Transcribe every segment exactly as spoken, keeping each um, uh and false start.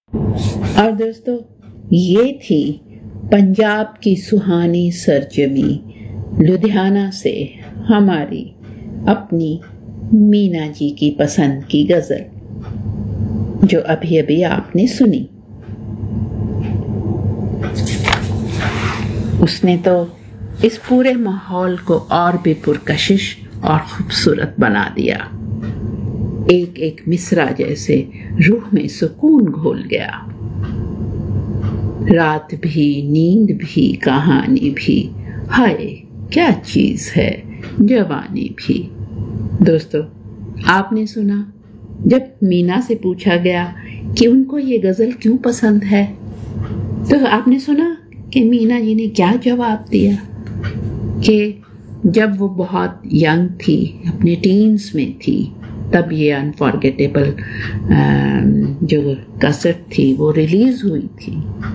और दोस्तों, ये थी पंजाब की सुहानी सरजमी लुधियाना से हमारी अपनी मीना जी की पसंद की गजल, जो अभी अभी आपने सुनी। उसने तो इस पूरे माहौल को और भी पुरकशिश और खूबसूरत बना दिया। एक एक मिसरा जैसे रूह में सुकून घोल गया। रात भी, नींद भी, कहानी भी, हाय क्या चीज है जवानी भी। दोस्तों, आपने सुना जब मीना से पूछा गया कि उनको ये गजल क्यों पसंद है, तो आपने सुना कि मीना जी ने क्या जवाब दिया कि जब वो बहुत यंग थी, अपने टीन्स में थी, तब ये अनफॉरगेटेबल जो कैसेट थी वो रिलीज हुई थी।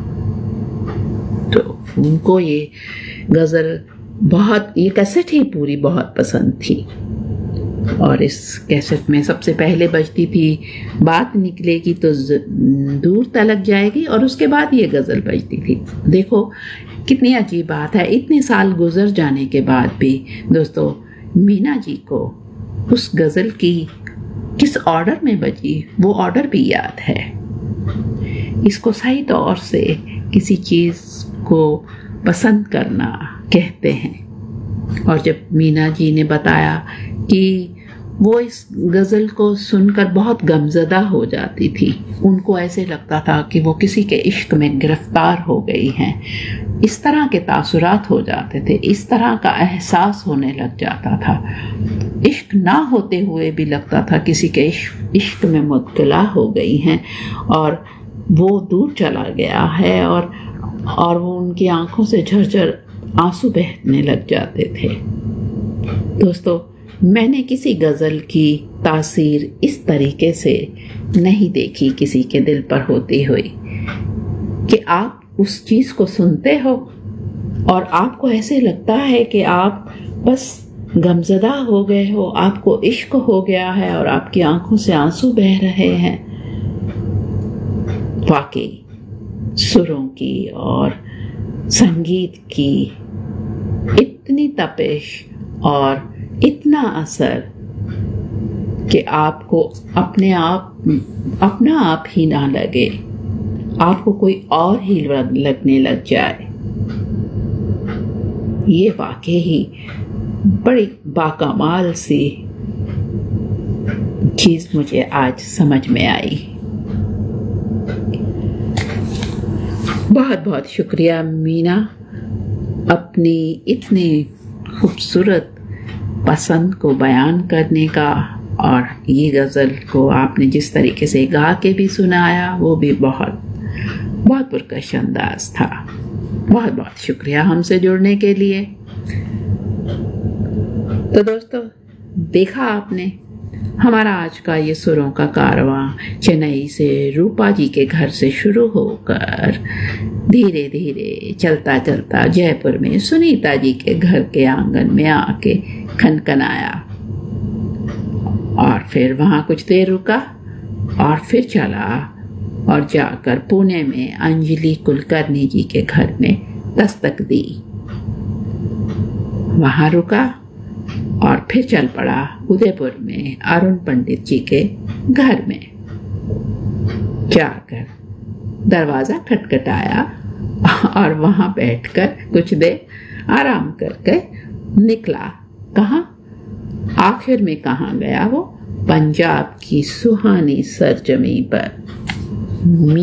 तो उनको ये गजल बहुत, ये कैसेट ही पूरी बहुत पसंद थी। और इस कैसेट में सबसे पहले बजती थी बात निकलेगी तो दूर तलक जाएगी, और उसके बाद ये गजल बजती थी। देखो कितनी अजीब बात है, इतने साल गुजर जाने के बाद भी दोस्तों मीना जी को उस गजल की किस ऑर्डर में बजी वो ऑर्डर भी याद है। इसको सही तौर से किसी चीज को पसंद करना कहते हैं। और जब मीना जी ने बताया कि वो इस गजल को सुनकर बहुत गमजदा हो जाती थी, उनको ऐसे लगता था कि वो किसी के इश्क में गिरफ्तार हो गई हैं, इस तरह के तासुरात हो जाते थे, इस तरह का एहसास होने लग जाता था। इश्क ना होते हुए भी लगता था किसी के इश्क इश्क में मुब्तला हो गई हैं और वो दूर चला गया है, और और वो उनकी आंखों से झरझर आंसू बहने लग जाते थे। दोस्तों, मैंने किसी गजल की तासीर इस तरीके से नहीं देखी किसी के दिल पर होती हुई कि आप उस चीज को सुनते हो और आपको ऐसे लगता है कि आप बस गमजदा हो गए हो, आपको इश्क हो गया है और आपकी आंखों से आंसू बह रहे हैं। वाकई सुरों की और संगीत की इतनी तपिश और इतना असर कि आपको अपने आप अपना आप ही ना लगे, आपको कोई और ही लगने लग जाए। ये वाकई ही बड़ी बाकमाल सी चीज मुझे आज समझ में आई। बहुत बहुत शुक्रिया मीना, अपनी इतनी खूबसूरत पसंद को बयान करने का, और ये गज़ल को आपने जिस तरीके से गा के भी सुनाया वो भी बहुत बहुत पुरकश अंदाज था। बहुत बहुत शुक्रिया हमसे जुड़ने के लिए। तो दोस्तों, देखा आपने हमारा आज का ये सुरों का कारवां चेन्नई से रूपा जी के घर से शुरू होकर धीरे धीरे चलता चलता जयपुर में सुनीता जी के घर के आंगन में आके खनखनाया, और फिर वहां कुछ देर रुका और फिर चला और जाकर पुणे में अंजलि कुलकर्णी जी के घर में दस्तक दी। वहां रुका और फिर चल पड़ा उदयपुर में अरुण पंडित जी के घर में। जाकर दरवाजा खटखटाया और वहां बैठकर कुछ देर आराम करके निकला। कहाँ? आखिर में कहाँ गया वो? पंजाब की सुहानी सरजमी पर।